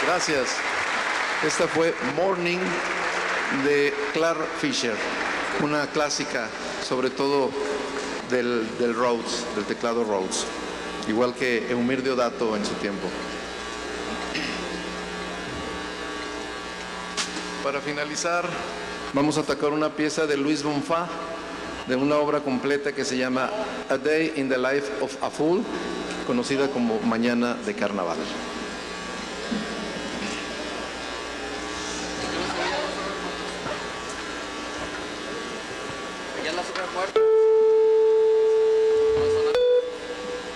Gracias. Esta fue Morning de Clark Fisher, una clásica, sobre todo del Rhodes, del teclado Rhodes, igual que Eumir Deodato en su tiempo. Para finalizar, vamos a tocar una pieza de Luis Bonfa, de una obra completa que se llama A Day in the Life of a Fool, conocida como Mañana de Carnaval.